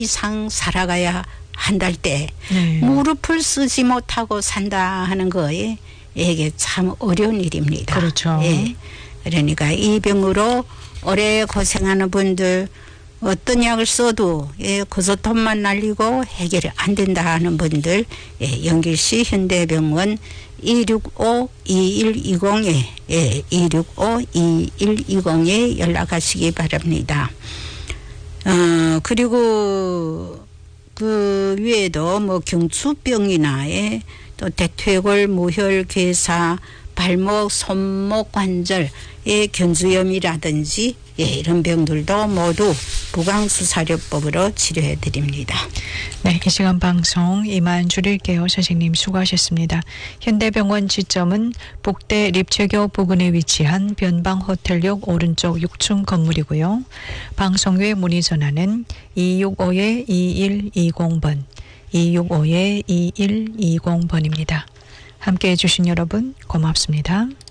이상 살아가야 한달 때 네. 무릎을 쓰지 못하고 산다 하는 거에 이게 참 어려운 일입니다. 그렇죠. 예. 그러니까 이 병으로 오래 고생하는 분들 어떤 약을 써도 고스톱만 날리고 해결이 안 된다 하는 분들 영길시 현대병원 265-2120에 265-2120에 연락하시기 바랍니다. 그리고 그 외에도 뭐 경추병이나 또 대퇴골, 무혈, 괴사, 발목, 손목 관절의 견주염이라든지 이런 병들도 모두 부강수사료법으로 치료해 드립니다. 네, 이 시간 방송 이만 줄일게요. 선생님 수고하셨습니다. 현대병원 지점은 복대 립체교 부근에 위치한 변방호텔역 오른쪽 6층 건물이고요. 방송 외 문의 전화는 265-2120번, 265-2120번입니다. 함께해 주신 여러분 고맙습니다.